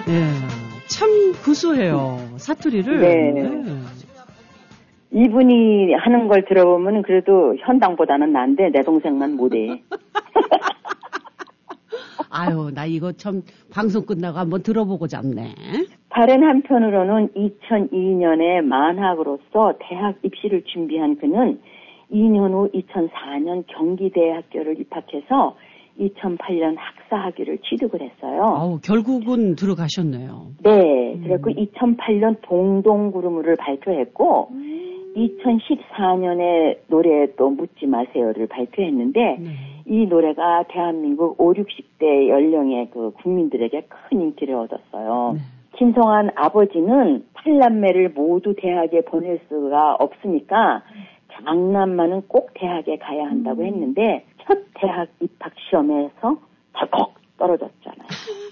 네. 참 구수해요. 사투리를. 네. 네. 이분이 하는 걸 들어보면 그래도 현당보다는 난데 내 동생만 못해. 아유, 나 이거 참 방송 끝나고 한번 들어보고 잡네. 다른 한편으로는 2002년에 만학으로서 대학 입시를 준비한 그는 2년 후 2004년 경기대학교를 입학해서 2008년 학사학위를 취득을 했어요. 아우, 결국은 들어가셨네요. 네. 그래서 2008년 동동구름을 발표했고 2014년에 노래 또 묻지 마세요를 발표했는데 이 노래가 대한민국 5, 60대 연령의 그 국민들에게 큰 인기를 얻었어요. 김성환 아버지는 8남매를 모두 대학에 보낼 수가 없으니까 장남만은 꼭 대학에 가야 한다고 했는데 첫 대학 입학 시험에서 덜컥 떨어졌잖아요.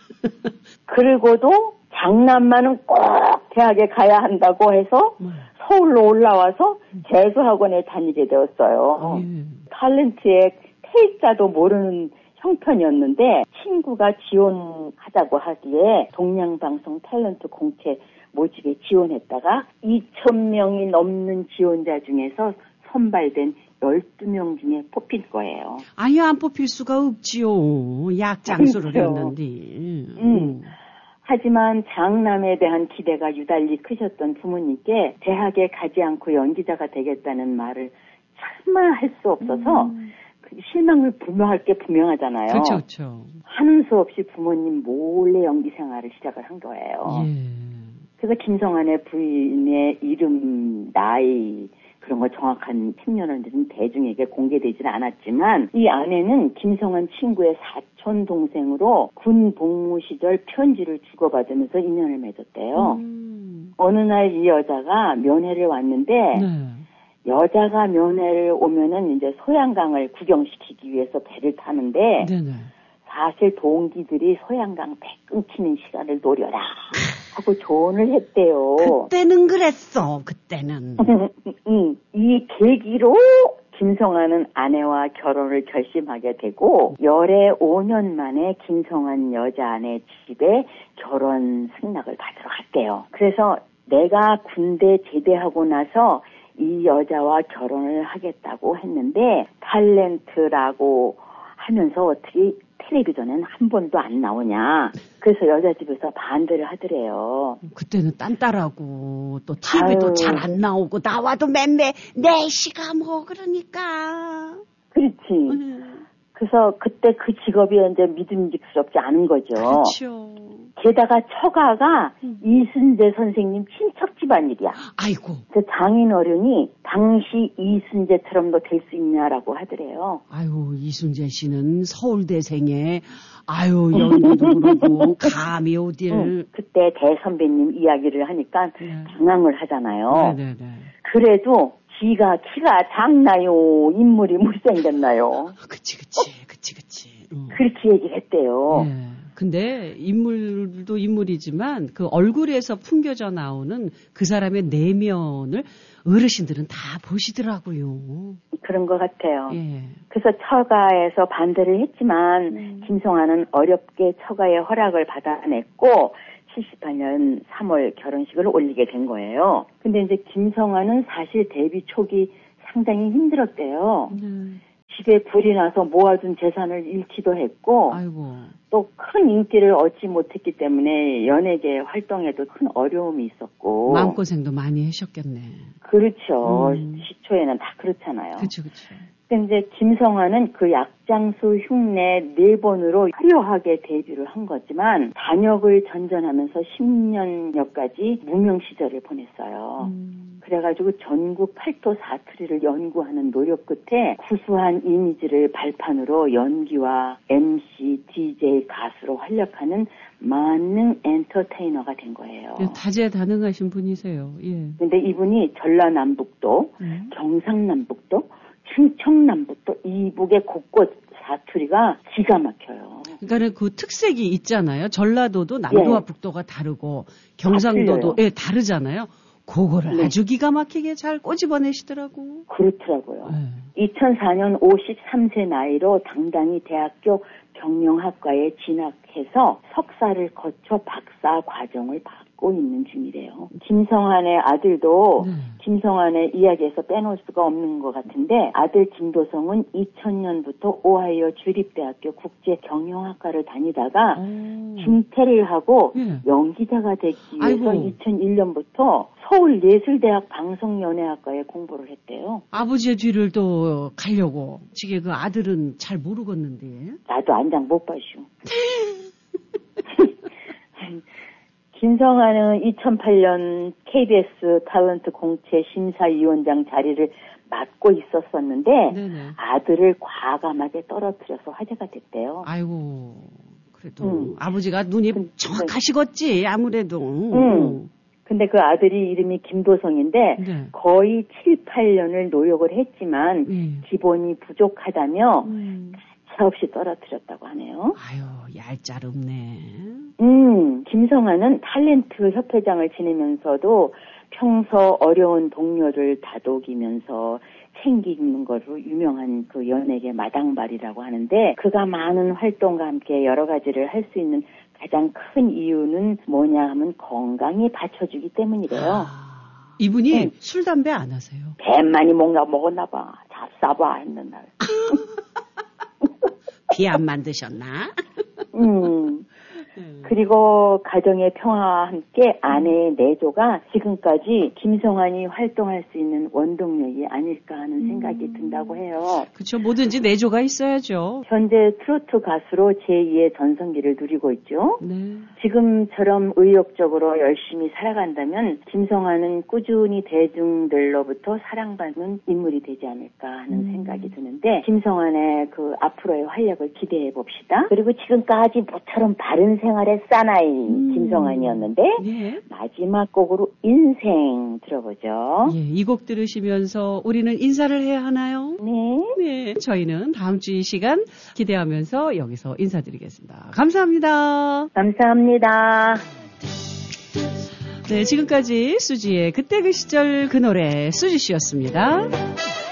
그리고도 장남만은 꼭 대학에 가야 한다고 해서 서울로 올라와서 재수학원에 다니게 되었어요. 탤런트의 태자도 모르는 형편이었는데 친구가 지원하자고 하기에 동양방송 탤런트 공채 모집에 지원했다가 2,000명이 넘는 지원자 중에서 선발된 12명 중에 뽑힐 거예요. 아예 안 뽑힐 수가 없지요. 약장수를 했는데. 하지만 장남에 대한 기대가 유달리 크셨던 부모님께 대학에 가지 않고 연기자가 되겠다는 말을 차마 할 수 없어서 실망을 부모할 게 분명하잖아요. 그렇죠. 하는 수 없이 부모님 몰래 연기 생활을 시작을 한 거예요. 그래서 김성환의 부인의 이름, 나이 그런 거 정확한 생년월일은 대중에게 공개되지는 않았지만 이 아내는 김성환 친구의 사촌 동생으로 군 복무 시절 편지를 주고받으면서 인연을 맺었대요. 어느 날 이 여자가 면회를 왔는데 여자가 면회를 오면은 이제 소양강을 구경시키기 위해서 배를 타는데 사실 동기들이 소양강 배 끊기는 시간을 노려라 하고 조언을 했대요. 그때는 그랬어. 그때는. 이 계기로 김성환은 아내와 결혼을 결심하게 되고 열애 5년 만에 김성환 여자 아내 집에 결혼 승낙을 받으러 갔대요. 그래서 내가 군대 제대하고 나서 이 여자와 결혼을 하겠다고 했는데 탤런트라고 하면서 어떻게 텔레비전엔 한 번도 안 나오냐. 그래서 여자 집에서 반대를 하더래요. 그때는 딴따라고 또 TV도 잘 안 나오고 나와도 맴매 4시가 뭐 그러니까. 그렇지. 그래서 그때 그 직업이 이제 믿음직스럽지 않은 거죠. 그렇죠. 게다가 처가가 이순재 선생님 친척 집안일이야. 아이고. 그 장인어른이 당시 이순재처럼도 될 수 있냐라고 하더래요. 아유, 이순재 씨는 서울대생에 아유, 연기도 그러고 감이 어딜. 그때 대선배님 이야기를 하니까 당황을 하잖아요. 네네네. 그래도 지가 키가 작나요? 인물이 못생겼나요? 그치. 그렇게 얘기를 했대요. 네. 근데 인물도 인물이지만 그 얼굴에서 풍겨져 나오는 그 사람의 내면을 어르신들은 다 보시더라고요. 그런 것 같아요. 예. 그래서 처가에서 반대를 했지만 김성환은 어렵게 처가의 허락을 받아냈고 78년 3월 결혼식을 올리게 된 거예요. 근데 이제 김성환은 사실 데뷔 초기 상당히 힘들었대요. 집에 불이 나서 모아둔 재산을 잃기도 했고 아이고. 또 큰 인기를 얻지 못했기 때문에 연예계 활동에도 큰 어려움이 있었고 마음고생도 많이 하셨겠네. 그렇죠. 시초에는 다 그렇잖아요. 그렇죠. 근데 이제 김성환은 그 약장수 흉내 4번으로 화려하게 데뷔를 한 거지만 단역을 전전하면서 10년여까지 무명 시절을 보냈어요. 그래가지고 전국 팔도 사투리를 연구하는 노력 끝에 구수한 이미지를 발판으로 연기와 MC, DJ, 가수로 활약하는 만능 엔터테이너가 된 거예요. 다재다능하신 분이세요. 예. 근데 이분이 전라남북도, 경상남북도, 충청남북도 이북의 곳곳 사투리가 기가 막혀요. 그러니까 그 특색이 있잖아요. 전라도도 남도와 북도가 다르고 경상도도 다르잖아요. 그거를 네. 아주 기가 막히게 잘 꼬집어내시더라고. 그렇더라고요. 2004년 53세 나이로 당당히 대학교 경영학과에 진학해서 석사를 거쳐 박사 과정을 받고 있는 중이래요. 김성환의 아들도 김성환의 이야기에서 빼놓을 수가 없는 것 같은데 아들 김도성은 2000년부터 오하이오 주립대학교 국제경영학과를 다니다가 중퇴를 하고 연기자가 되기 위해서 2001년부터 서울예술대학 방송연예학과에 공부를 했대요. 아버지의 뒤를 또 가려고. 지게 그 아들은 잘 모르겠는데. 나도 안장 못 봐슈. 김성환은 2008년 KBS 탤런트 공채 심사위원장 자리를 맡고 있었었는데 아들을 과감하게 떨어뜨려서 화제가 됐대요. 아이고, 그래도 아버지가 눈이 정확하시겠지 아무래도. 근데 그 아들이 이름이 김도성인데 거의 7, 8년을 노력을 했지만 기본이 부족하다며 가차없이 떨어뜨렸다고 하네요. 아유, 얄짤없네. 김성환은 탤런트 협회장을 지내면서도 평소 어려운 동료를 다독이면서 챙기는 것으로 유명한 그 연예계 마당발이라고 하는데 그가 많은 활동과 함께 여러 가지를 할 수 있는 가장 큰 이유는 뭐냐 하면 건강이 받쳐주기 때문이래요. 이분이 술, 담배 안 하세요? 배 많이 먹었나 봐. 잡사봐 했는 날. 비 안 만드셨나? 그리고 가정의 평화와 함께 아내의 내조가 지금까지 김성환이 활동할 수 있는 원동력이 아닐까 하는 생각이 든다고 해요. 그렇죠. 뭐든지 내조가 있어야죠. 현재 트로트 가수로 제2의 전성기를 누리고 있죠. 지금처럼 의욕적으로 열심히 살아간다면 김성환은 꾸준히 대중들로부터 사랑받는 인물이 되지 않을까 하는 생각이 드는데 김성환의 그 앞으로의 활약을 기대해 봅시다. 그리고 지금까지 모처럼 바른 생활의 사나이 김성환이었는데 마지막 곡으로 인생 들어보죠. 이 곡 들으시면서 우리는 인사를 해야 하나요? 네. 저희는 다음 주 이 시간 기대하면서 여기서 인사드리겠습니다. 감사합니다. 감사합니다. 네, 지금까지 수지의 그때 그 시절 그 노래 수지 씨였습니다.